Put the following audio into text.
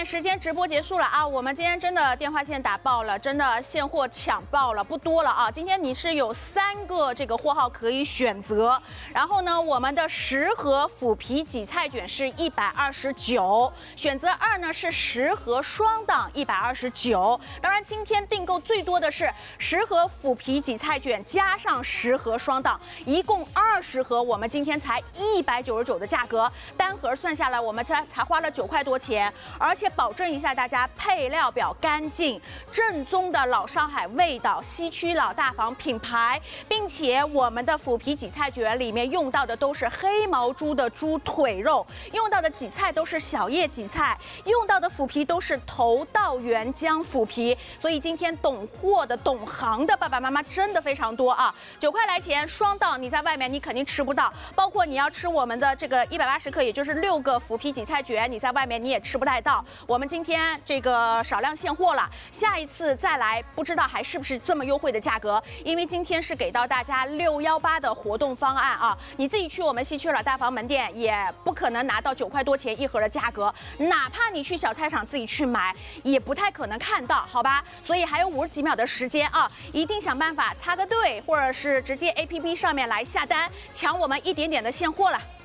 时间直播结束了啊！我们今天真的电话线打爆了，真的现货抢爆了，不多了啊！今天你是有3个这个货号可以选择，然后呢，我们的10盒腐皮挤菜卷是129，选择2呢是10盒双档129。当然，今天订购最多的是10盒腐皮挤菜卷加上10盒双档，一共20盒，我们今天才199的价格，单盒算下来我们才花了9块多钱。而且保证一下大家配料表干净，正宗的老上海味道，西区老大房品牌，并且我们的腐皮挤菜卷里面用到的都是黑毛猪的猪腿肉，用到的挤菜都是小叶挤菜，用到的腐皮都是头道原浆腐皮，所以今天懂货的、懂行的爸爸妈妈真的非常多啊！9块来钱双档，你在外面你肯定吃不到，包括你要吃我们的这个180克，也就是6个腐皮挤菜卷，你在外面你也吃不太到。我们今天这个少量现货了，下一次再来，不知道还是不是这么优惠的价格？因为今天是给到大家618的活动方案啊，你自己去我们西区老大房门店也不可能拿到9块多钱一盒的价格，哪怕你去小菜场自己去买，也不太可能看到，好吧？所以还有50几秒的时间啊，一定想办法插个队，或者是直接 APP 上面来下单，抢我们一点点的现货了。